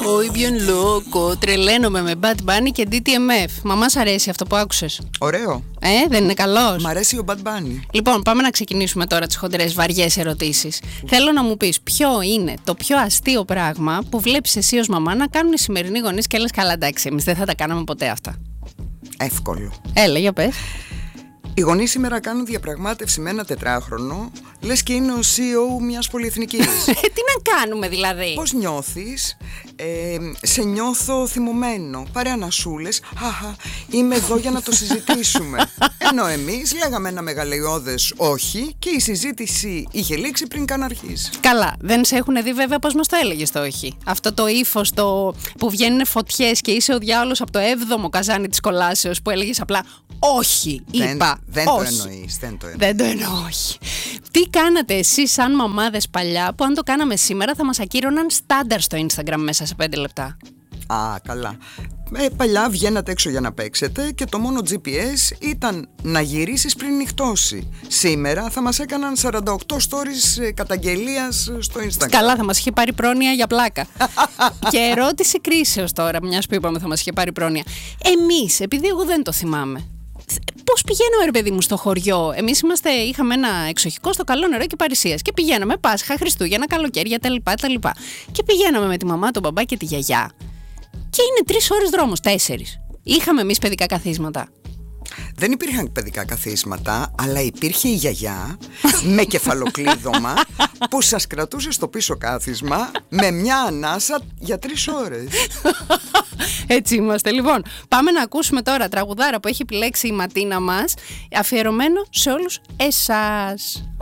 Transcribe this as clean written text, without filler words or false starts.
Soy bien loco. Τρελαίνομαι με Bad Bunny και DTMF. Μαμά, σ' αρέσει αυτό που άκουσες? Ωραίο. Δεν είναι καλός? Μ' αρέσει ο Bad Bunny. Λοιπόν, πάμε να ξεκινήσουμε τώρα τις χοντρές βαριές ερωτήσεις. Θέλω να μου πεις ποιο είναι το πιο αστείο πράγμα που βλέπεις εσύ ως μαμά να κάνουν οι σημερινοί γονείς και λες καλά, εντάξει, εμείς δεν θα τα κάναμε ποτέ αυτά. Εύκολο. Έλα, για πες. Οι γονείς σήμερα κάνουν διαπραγμάτευση με ένα τετράχρονο, λες και είναι ο CEO μιας πολυεθνικής. Τι να κάνουμε δηλαδή? Πώς νιώθεις? Σε νιώθω θυμωμένο. Πάρε ανασούλες. Αχα, είμαι εδώ για να το συζητήσουμε. Ενώ εμείς λέγαμε ένα μεγαλειώδες όχι και η συζήτηση είχε λήξει πριν καν αρχίσει. Καλά, δεν σε έχουν δει βέβαια πώς μας το έλεγες το όχι. Αυτό το ύφος που βγαίνουν φωτιές και είσαι ο διάολος από το 7ο καζάνι της κολάσεως που έλεγες απλά όχι, είπα. Δεν όχι. το εννοείς. Δεν το εννοώ, όχι. Τι κάνατε εσείς σαν μαμάδες παλιά που αν το κάναμε σήμερα θα μας ακύρωναν στάνταρ στο Instagram μέσα σε 5 λεπτά? Α, καλά. Παλιά βγαίνατε έξω για να παίξετε και το μόνο GPS ήταν να γυρίσεις πριν νυχτώσει. Σήμερα θα μας έκαναν 48 stories καταγγελίας στο Instagram. Καλά, θα μας είχε πάρει πρόνοια για πλάκα. Και ερώτηση κρίσεως τώρα, μιας που είπαμε θα μας είχε πάρει πρόνοια. Εμείς, επειδή εγώ δεν το θυμάμαι, πώς πηγαίνω, ρε παιδί μου, στο χωριό? Εμείς είχαμε ένα εξοχικό στο Καλό Νερό και Παρισίας και πηγαίναμε Πάσχα, Χριστούγεννα, καλοκαίρια, τα λοιπά. Και πηγαίναμε με τη μαμά, τον μπαμπά και τη γιαγιά. Και είναι 3 ώρες δρόμος, 4. Είχαμε εμείς παιδικά καθίσματα? Δεν υπήρχαν παιδικά καθίσματα, αλλά υπήρχε η γιαγιά με κεφαλοκλείδωμα που σας κρατούσε στο πίσω κάθισμα με μια ανάσα για 3 ώρες. Έτσι είμαστε. Λοιπόν, πάμε να ακούσουμε τώρα τραγουδάρα που έχει επιλέξει η Ματίνα μας, αφιερωμένο σε όλους εσάς.